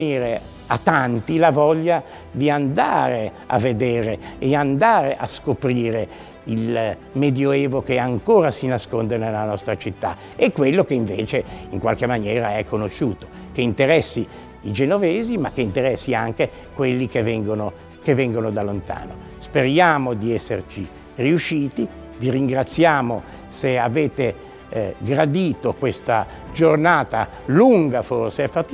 a tanti la voglia di andare a vedere e andare a scoprire il Medioevo che ancora si nasconde nella nostra città e quello che invece in qualche maniera è conosciuto, che interessi i genovesi ma che interessi anche quelli che vengono da lontano. Speriamo di esserci riusciti, vi ringraziamo se avete gradito questa giornata lunga forse,